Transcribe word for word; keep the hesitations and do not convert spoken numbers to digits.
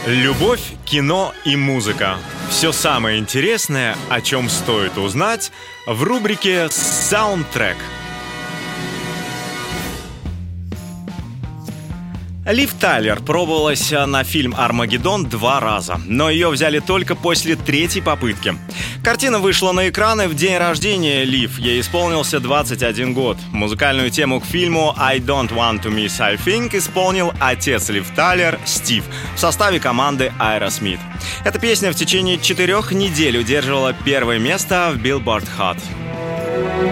Любовь, кино и музыка. Все самое интересное, о чем стоит узнать, в рубрике «Саундтрек». Лив Тайлер пробовалась на фильм «Армагеддон» два раза, но ее взяли только после третьей попытки. Картина вышла на экраны в день рождения Лив, ей исполнился двадцать один год. Музыкальную тему к фильму «I Don't Want To Miss I Think» исполнил отец Лив Тайлер Стив в составе команды Aerosmith. Эта песня в течение четырех недель удерживала первое место в Billboard Hot.